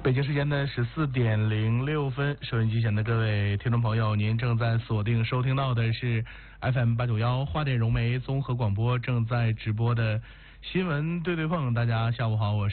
北京时间的14:06，收音机前的各位听众朋友，您正在锁定收听到的是 FM891花店融媒综合广播正在直播的新闻对对碰。大家下午好，我